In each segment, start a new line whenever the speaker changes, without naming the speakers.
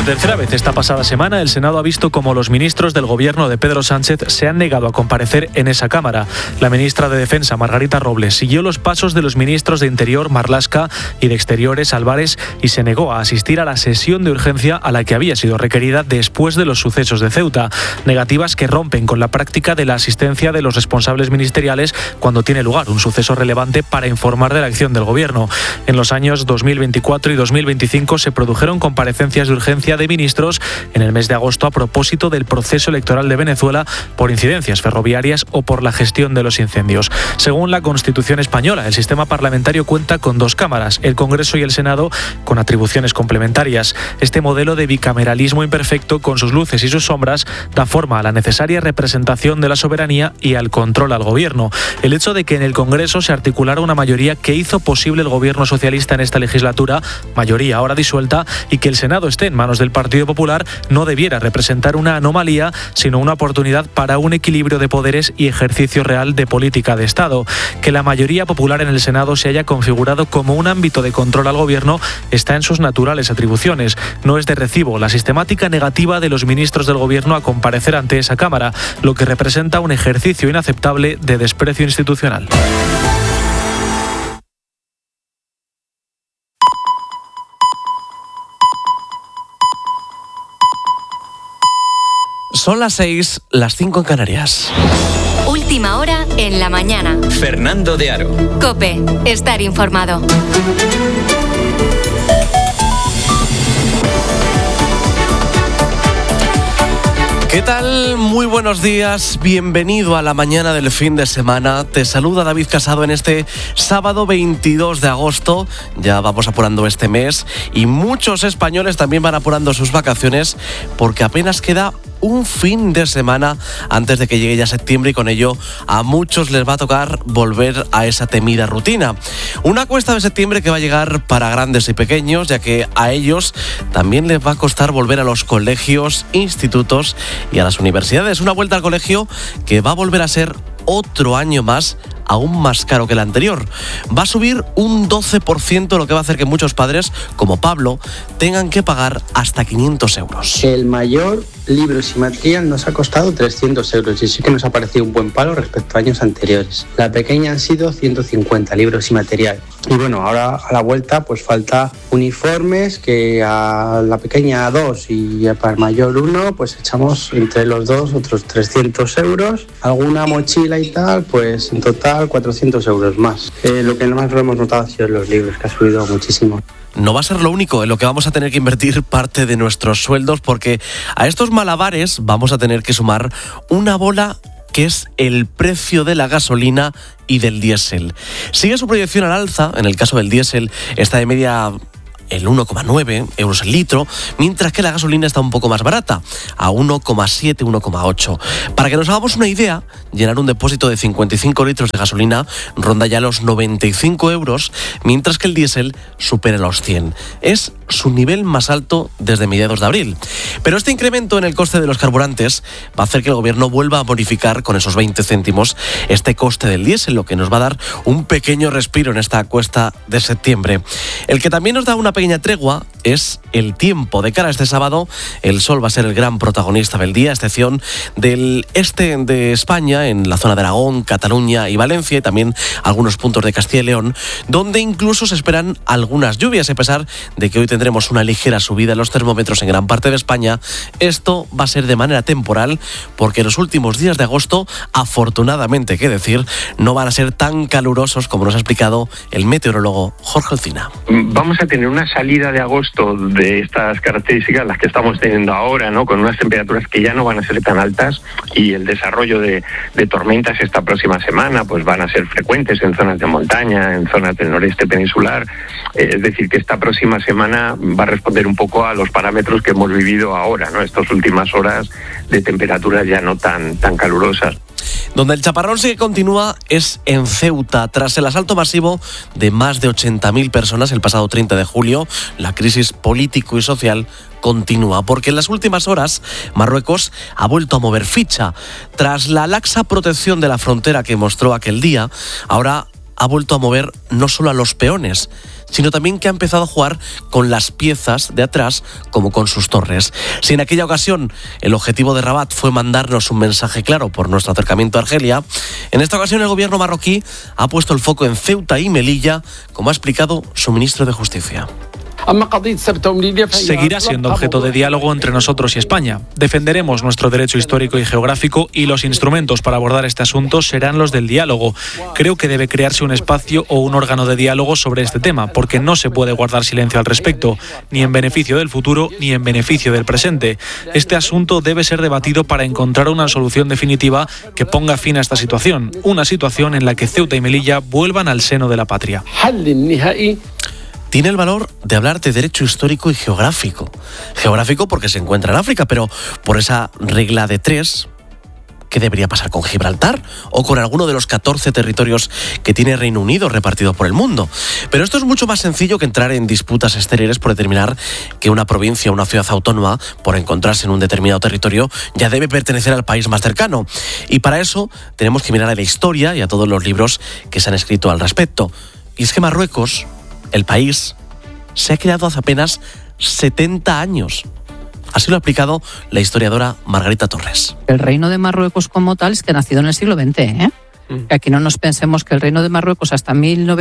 Por tercera vez esta pasada semana, el Senado ha visto cómo los ministros del gobierno de Pedro Sánchez se han negado a comparecer en esa Cámara. La ministra de Defensa, Margarita Robles, siguió los pasos de los ministros de Interior, Marlaska, y de Exteriores, Álvarez, y se negó a asistir a la sesión de urgencia a la que había sido requerida después de los sucesos de Ceuta. Negativas que rompen con la práctica de la asistencia de los responsables ministeriales cuando tiene lugar un suceso relevante para informar de la acción del gobierno. En los años 2024 y 2025 se produjeron comparecencias de urgencia de ministros en el mes de agosto a propósito del proceso electoral de Venezuela por incidencias ferroviarias o por la gestión de los incendios. Según la Constitución española, el sistema parlamentario cuenta con dos cámaras, el Congreso y el Senado, con atribuciones complementarias. Este modelo de bicameralismo imperfecto, con sus luces y sus sombras, da forma a la necesaria representación de la soberanía y al control al gobierno. El hecho de que en el Congreso se articulara una mayoría que hizo posible el gobierno socialista en esta legislatura, mayoría ahora disuelta, y que el Senado esté en manos del Partido Popular, no debiera representar una anomalía, sino una oportunidad para un equilibrio de poderes y ejercicio real de política de Estado. Que la mayoría popular en el Senado se haya configurado como un ámbito de control al gobierno está en sus naturales atribuciones. No es de recibo la sistemática negativa de los ministros del gobierno a comparecer ante esa Cámara, lo que representa un ejercicio inaceptable de desprecio institucional.
Son las 6, las 5 en Canarias.
Última hora en la mañana.
Fernando de Aro.
COPE. Estar informado.
¿Qué tal? Muy buenos días, bienvenido a la mañana del fin de semana. Te saluda David Casado en este sábado 22 de agosto. Ya vamos apurando este mes y muchos españoles también van apurando sus vacaciones porque apenas queda un fin de semana antes de que llegue ya septiembre y con ello a muchos les va a tocar volver a esa temida rutina. Una cuesta de septiembre que va a llegar para grandes y pequeños, ya que a ellos también les va a costar volver a los colegios, institutos y a las universidades. Una vuelta al colegio que va a volver a ser otro año más aún más caro que el anterior. Va a subir un 12%, lo que va a hacer que muchos padres, como Pablo, tengan que pagar hasta 500 euros.
El mayor, libros y material, nos ha costado 300 euros y sí que nos ha parecido un buen palo respecto a años anteriores. La pequeña han sido 150 libros y material. Y bueno, ahora a la vuelta pues falta uniformes, que a la pequeña 2 y para el mayor 1 pues echamos entre los dos otros 300 euros. Alguna mochila y tal, pues en total 400 euros más. Lo que más lo hemos notado ha sido los libros, que ha subido muchísimo.
No va a ser lo único en lo que vamos a tener que invertir parte de nuestros sueldos, porque a estos malabares vamos a tener que sumar una bola que es el precio de la gasolina y del diésel. Sigue su proyección al alza. En el caso del diésel está de media el 1,9 euros el litro, mientras que la gasolina está un poco más barata, a 1,7, 1,8. Para que nos hagamos una idea, llenar un depósito de 55 litros de gasolina ronda ya los 95 euros, mientras que el diésel supera los 100. Es su nivel más alto desde mediados de abril. Pero este incremento en el coste de los carburantes va a hacer que el gobierno vuelva a bonificar con esos 20 céntimos este coste del diésel, lo que nos va a dar un pequeño respiro en esta cuesta de septiembre. El que también nos da una pequeña tregua es el tiempo. De cara a este sábado, el sol va a ser el gran protagonista del día, a excepción del este de España, en la zona de Aragón, Cataluña y Valencia, y también algunos puntos de Castilla y León, donde incluso se esperan algunas lluvias, a pesar de que hoy tendremos una ligera subida en los termómetros en gran parte de España. Esto va a ser de manera temporal, porque los últimos días de agosto, afortunadamente, que decir, no van a ser tan calurosos como nos ha explicado el meteorólogo Jorge Alsina.
Vamos a tener una salida de agosto de estas características, las que estamos teniendo ahora, ¿no? Con unas temperaturas que ya no van a ser tan altas, y el desarrollo de tormentas esta próxima semana pues van a ser frecuentes en zonas de montaña, en zonas del noreste peninsular. Es decir, que esta próxima semana va a responder un poco a los parámetros que hemos vivido ahora, ¿no? Estas últimas horas de temperaturas ya no tan calurosas.
Donde el chaparrón sí que continúa es en Ceuta. Tras el asalto masivo de más de 80.000 personas el pasado 30 de julio, la crisis político y social continúa, porque en las últimas horas Marruecos ha vuelto a mover ficha. Tras la laxa protección de la frontera que mostró aquel día, ahora ha vuelto a mover no solo a los peones, sino también que ha empezado a jugar con las piezas de atrás como con sus torres. Si en aquella ocasión el objetivo de Rabat fue mandarnos un mensaje claro por nuestro acercamiento a Argelia, en esta ocasión el gobierno marroquí ha puesto el foco en Ceuta y Melilla, como ha explicado su ministro de Justicia.
Seguirá siendo objeto de diálogo entre nosotros y España. Defenderemos nuestro derecho histórico y geográfico y los instrumentos para abordar este asunto serán los del diálogo. Creo que debe crearse un espacio o un órgano de diálogo sobre este tema, porque no se puede guardar silencio al respecto, ni en beneficio del futuro ni en beneficio del presente. Este asunto debe ser debatido para encontrar una solución definitiva que ponga fin a esta situación, una situación en la que Ceuta y Melilla vuelvan al seno de la patria.
Tiene el valor de hablar de derecho histórico y geográfico. Geográfico porque se encuentra en África, pero por esa regla de 3, ¿qué debería pasar con Gibraltar o con alguno de los 14 territorios que tiene Reino Unido repartidos por el mundo? Pero esto es mucho más sencillo que entrar en disputas estériles por determinar que una provincia o una ciudad autónoma, por encontrarse en un determinado territorio, ya debe pertenecer al país más cercano. Y para eso tenemos que mirar a la historia y a todos los libros que se han escrito al respecto. Y es que Marruecos, el país, se ha creado hace apenas 70 años. Así lo ha explicado la historiadora Margarita Torres.
El reino de Marruecos como tal es que ha nacido en el siglo XX, Que aquí no nos pensemos que el reino de Marruecos hasta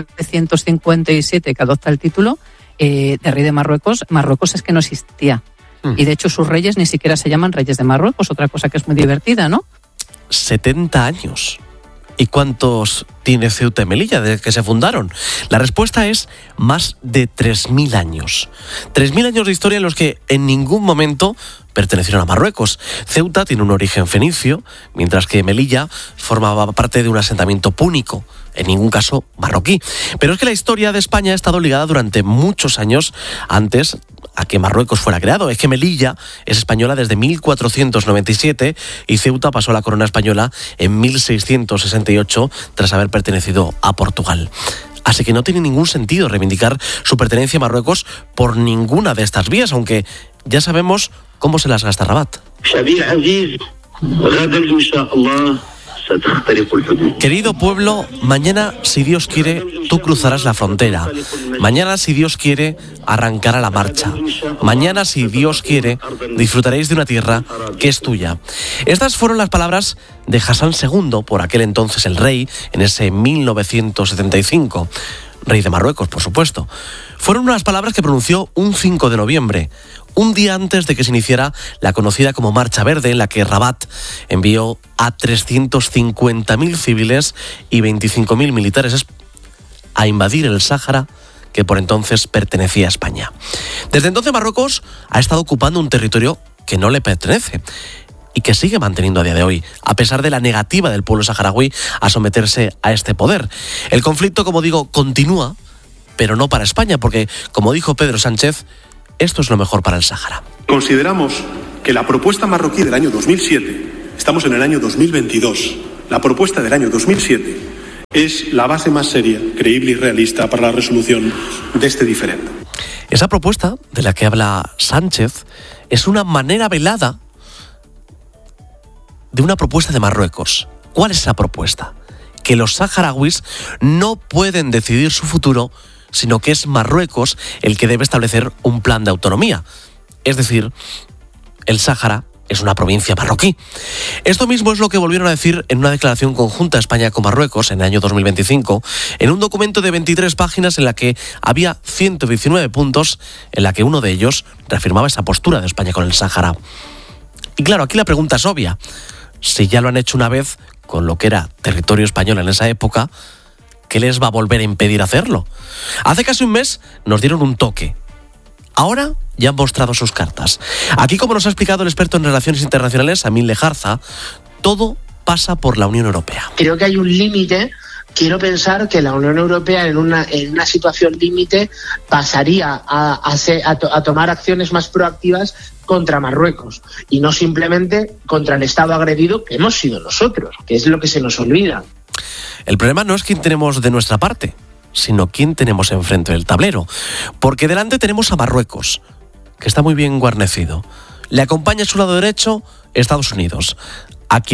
1957, que adopta el título de rey de Marruecos es que no existía. Y de hecho sus reyes ni siquiera se llaman reyes de Marruecos, otra cosa que es muy divertida, ¿no?
70 años. ¿Y cuántos tiene Ceuta y Melilla desde que se fundaron? La respuesta es más de 3.000 años. 3.000 años de historia en los que en ningún momento pertenecieron a Marruecos. Ceuta tiene un origen fenicio, mientras que Melilla formaba parte de un asentamiento púnico, en ningún caso marroquí. Pero es que la historia de España ha estado ligada durante muchos años antes a que Marruecos fuera creado. Es que Melilla es española desde 1497 y Ceuta pasó a la corona española en 1668 tras haber pertenecido a Portugal. Así que no tiene ningún sentido reivindicar su pertenencia a Marruecos por ninguna de estas vías, aunque ya sabemos cómo se las gasta Rabat. Querido pueblo, mañana, si Dios quiere, tú cruzarás la frontera. Mañana, si Dios quiere, arrancará la marcha. Mañana, si Dios quiere, disfrutaréis de una tierra que es tuya. Estas fueron las palabras de Hassan II, por aquel entonces el rey, en ese 1975. Rey de Marruecos, por supuesto. Fueron unas palabras que pronunció un 5 de noviembre, un día antes de que se iniciara la conocida como Marcha Verde, en la que Rabat envió a 350.000 civiles y 25.000 militares a invadir el Sáhara, que por entonces pertenecía a España. Desde entonces Marruecos ha estado ocupando un territorio que no le pertenece y que sigue manteniendo a día de hoy, a pesar de la negativa del pueblo saharaui a someterse a este poder. El conflicto, como digo, continúa, pero no para España, porque, como dijo Pedro Sánchez, esto es lo mejor para el Sáhara.
Consideramos que la propuesta marroquí del año 2007, estamos en el año 2022, la propuesta del año 2007 es la base más seria, creíble y realista para la resolución de este diferendo.
Esa propuesta de la que habla Sánchez es una manera velada de una propuesta de Marruecos. ¿Cuál es esa propuesta? Que los saharauis no pueden decidir su futuro, sino que es Marruecos el que debe establecer un plan de autonomía. Es decir, el Sáhara es una provincia marroquí. Esto mismo es lo que volvieron a decir en una declaración conjunta España con Marruecos en el año 2025, en un documento de 23 páginas en la que había 119 puntos, en la que uno de ellos reafirmaba esa postura de España con el Sáhara. Y claro, aquí la pregunta es obvia. Si ya lo han hecho una vez con lo que era territorio español en esa época, ¿qué les va a volver a impedir hacerlo? Hace casi un mes nos dieron un toque. Ahora ya han mostrado sus cartas. Aquí, como nos ha explicado el experto en relaciones internacionales, Amin Lejarza, todo pasa por la Unión Europea.
Creo que hay un límite. Quiero pensar que la Unión Europea en una situación límite pasaría a tomar acciones más proactivas contra Marruecos y no simplemente contra el Estado agredido que hemos sido nosotros, que es lo que se nos olvida.
El problema no es quién tenemos de nuestra parte, sino quién tenemos enfrente del tablero. Porque delante tenemos a Marruecos, que está muy bien guarnecido. Le acompaña a su lado derecho Estados Unidos, a quien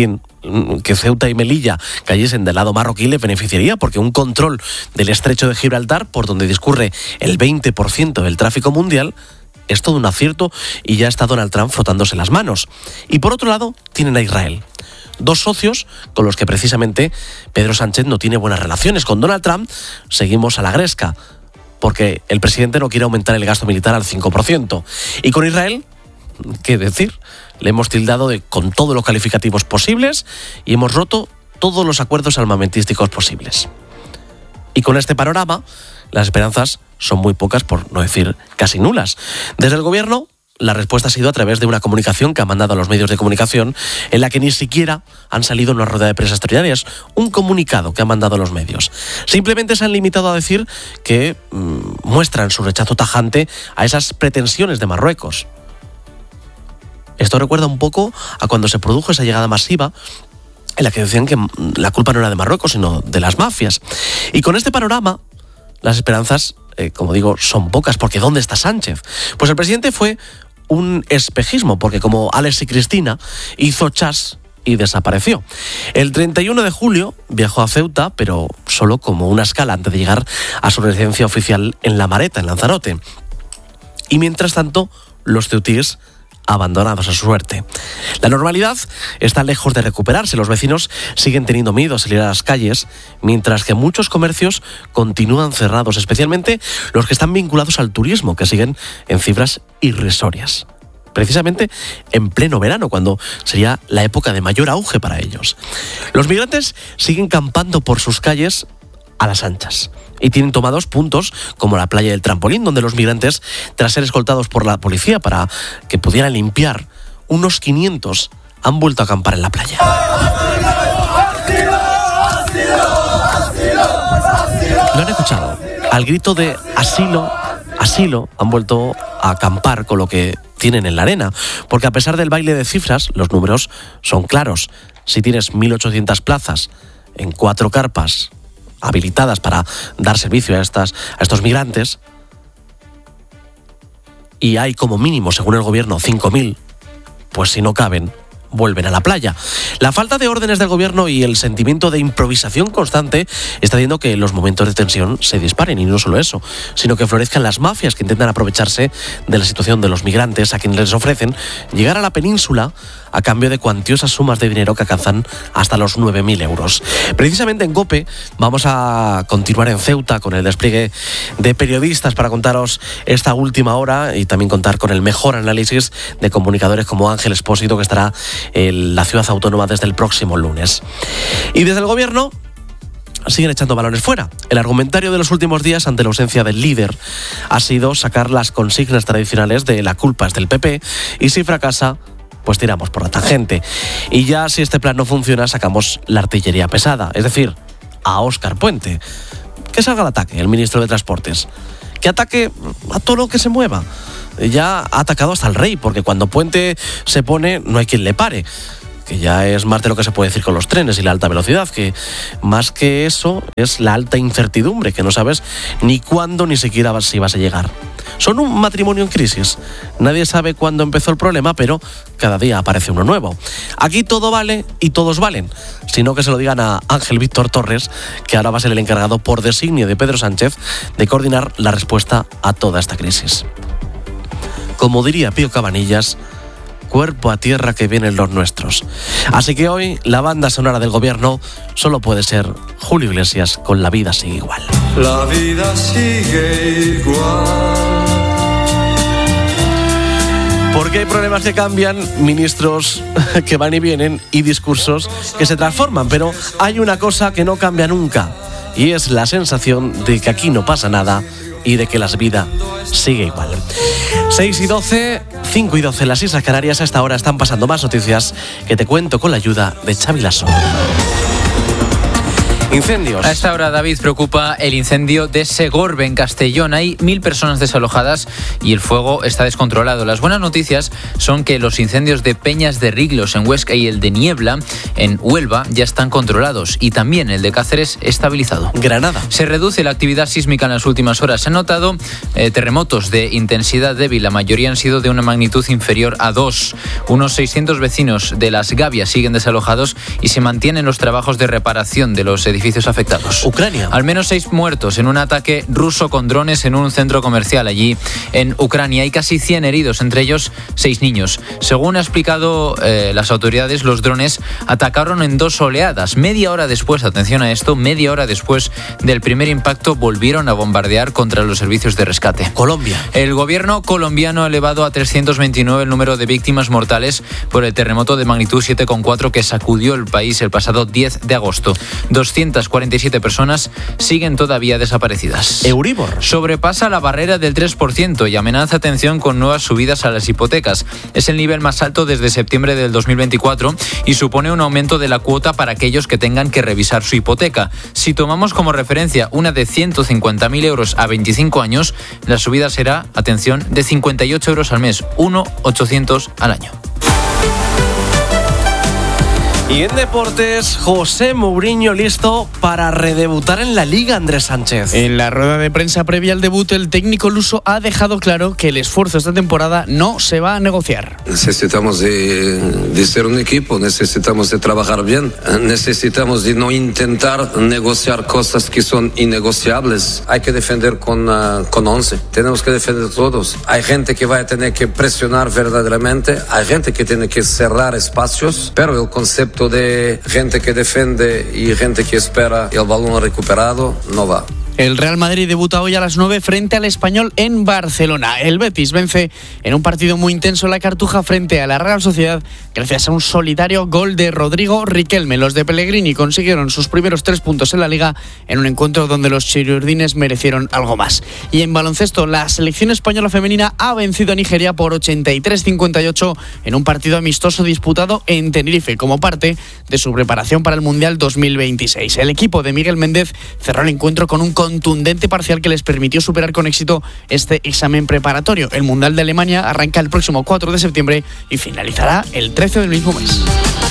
que Ceuta y Melilla cayesen del lado marroquí le beneficiaría, porque un control del estrecho de Gibraltar, por donde discurre el 20% del tráfico mundial, es todo un acierto y ya está Donald Trump frotándose las manos. Y por otro lado, tienen a Israel. Dos socios con los que precisamente Pedro Sánchez no tiene buenas relaciones. Con Donald Trump seguimos a la gresca, porque el presidente no quiere aumentar el gasto militar al 5%. Y con Israel, ¿qué decir? Le hemos tildado con todos los calificativos posibles y hemos roto todos los acuerdos armamentísticos posibles. Y con este panorama, las esperanzas son muy pocas, por no decir casi nulas. Desde el gobierno, la respuesta ha sido a través de una comunicación que han mandado a los medios de comunicación, en la que ni siquiera han salido en una rueda de prensa extraordinaria. Es un comunicado que han mandado a los medios. Simplemente se han limitado a decir que muestran su rechazo tajante a esas pretensiones de Marruecos. Esto recuerda un poco a cuando se produjo esa llegada masiva en la que decían que la culpa no era de Marruecos, sino de las mafias. Y con este panorama, las esperanzas, como digo, son pocas, porque ¿dónde está Sánchez? Pues el presidente fue un espejismo, porque como Alex y Cristina, hizo chas y desapareció. El 31 de julio viajó a Ceuta, pero solo como una escala antes de llegar a su residencia oficial en La Mareta, en Lanzarote. Y mientras tanto, los ceutíes abandonados a su suerte. La normalidad está lejos de recuperarse. Los vecinos siguen teniendo miedo a salir a las calles, mientras que muchos comercios continúan cerrados, especialmente los que están vinculados al turismo, que siguen en cifras irrisorias. Precisamente en pleno verano, cuando sería la época de mayor auge para ellos. Los migrantes siguen campando por sus calles a las anchas y tienen tomados puntos como la playa del Trampolín, donde los migrantes, tras ser escoltados por la policía para que pudieran limpiar, unos 500 han vuelto a acampar en la playa. ¿Lo han escuchado? Al grito de asilo, asilo, han vuelto a acampar con lo que tienen en la arena, porque a pesar del baile de cifras, los números son claros. Si tienes 1.800 plazas en 4 carpas habilitadas para dar servicio a estos migrantes, y hay como mínimo, según el gobierno, 5.000, pues si no caben, vuelven a la playa. La falta de órdenes del gobierno y el sentimiento de improvisación constante está haciendo que los momentos de tensión se disparen, y no solo eso, sino que florezcan las mafias que intentan aprovecharse de la situación de los migrantes, a quienes les ofrecen llegar a la península a cambio de cuantiosas sumas de dinero que alcanzan hasta los 9.000 euros. Precisamente en COPE vamos a continuar en Ceuta con el despliegue de periodistas para contaros esta última hora y también contar con el mejor análisis de comunicadores como Ángel Espósito, que estará en la ciudad autónoma desde el próximo lunes. Y desde el gobierno siguen echando balones fuera. El argumentario de los últimos días ante la ausencia del líder ha sido sacar las consignas tradicionales de la culpa es del PP, y si fracasa, pues tiramos por la tangente. Y ya si este plan no funciona, sacamos la artillería pesada, es decir, a Óscar Puente. Que salga al ataque el ministro de Transportes. Que ataque a todo lo que se mueva. Ya ha atacado hasta al rey, porque cuando Puente se pone no hay quien le pare. Que ya es más de lo que se puede decir con los trenes y la alta velocidad, que más que eso es la alta incertidumbre, que no sabes ni cuándo ni siquiera si vas a llegar. Son un matrimonio en crisis. Nadie sabe cuándo empezó el problema, pero cada día aparece uno nuevo. Aquí todo vale y todos valen. Sino que se lo digan a Ángel Víctor Torres, que ahora va a ser el encargado por designio de Pedro Sánchez de coordinar la respuesta a toda esta crisis. Como diría Pío Cabanillas, cuerpo a tierra que vienen los nuestros. Así que hoy la banda sonora del gobierno solo puede ser Julio Iglesias con La vida sigue igual.
La vida sigue igual.
Porque hay problemas que cambian, ministros que van y vienen y discursos que se transforman, pero hay una cosa que no cambia nunca, y es la sensación de que aquí no pasa nada y de que la vida sigue igual. 6:12, 5:12 en las Islas Canarias. A esta hora están pasando más noticias que te cuento con la ayuda de Xavi Lasso. Incendios.
A esta hora, David, preocupa el incendio de Segorbe, en Castellón. Hay 1.000 personas desalojadas y el fuego está descontrolado. Las buenas noticias son que los incendios de Peñas de Riglos en Huesca y el de Niebla en Huelva ya están controlados, y también el de Cáceres estabilizado.
Granada.
Se reduce la actividad sísmica en las últimas horas. Se han notado terremotos de intensidad débil. La mayoría han sido de una magnitud inferior a 2. Unos 600 vecinos de Las Gavias siguen desalojados y se mantienen los trabajos de reparación de los edificios afectados.
Ucrania.
Al menos 6 muertos en un ataque ruso con drones en un centro comercial allí en Ucrania. Hay casi 100 heridos, entre ellos 6 niños. Según ha explicado las autoridades, los drones atacaron en 2 oleadas. Media hora después, atención a esto, media hora después del primer impacto volvieron a bombardear contra los servicios de rescate.
Colombia.
El gobierno colombiano ha elevado a 329 el número de víctimas mortales por el terremoto de magnitud 7,4 que sacudió el país el pasado 10 de agosto. 247 personas siguen todavía desaparecidas.
Euribor.
Sobrepasa la barrera del 3% y amenaza atención con nuevas subidas a las hipotecas. Es el nivel más alto desde septiembre del 2024 y supone un aumento de la cuota para aquellos que tengan que revisar su hipoteca. Si tomamos como referencia una de 150.000 euros a 25 años, la subida será, atención, de 58 euros al mes, 1.800 al año.
Y en deportes, José Mourinho listo para redebutar en la Liga, Andrés Sánchez.
En la rueda de prensa previa al debut, el técnico luso ha dejado claro que el esfuerzo esta temporada no se va a negociar.
Necesitamos de ser un equipo, necesitamos de trabajar bien, necesitamos de no intentar negociar cosas que son innegociables. Hay que defender con 11, tenemos que defender todos. Hay gente que va a tener que presionar verdaderamente, hay gente que tiene que cerrar espacios, pero el concepto de gente que defiende y gente que espera el balón recuperado no va.
El Real Madrid debuta hoy a las 9 frente al Español en Barcelona. El Betis vence en un partido muy intenso en la Cartuja frente a la Real Sociedad gracias a un solitario gol de Rodrigo Riquelme. Los de Pellegrini consiguieron sus primeros 3 puntos en la Liga en un encuentro donde los chiriurdines merecieron algo más. Y en baloncesto, la selección española femenina ha vencido a Nigeria por 83-58 en un partido amistoso disputado en Tenerife como parte de su preparación para el Mundial 2026. El equipo de Miguel Méndez cerró el encuentro con un contundente parcial que les permitió superar con éxito este examen preparatorio. El Mundial de Alemania arranca el próximo 4 de septiembre y finalizará el 13 del mismo mes.